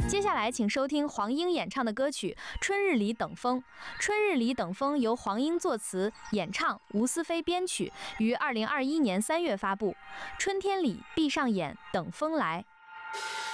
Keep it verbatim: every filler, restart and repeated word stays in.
接下来，请收听黄英演唱的歌曲《春日里等风》。《春日里等风》由黄英作词、演唱，吴思飞编曲，于二零二一年三月发布。春天里闭上眼，等风来。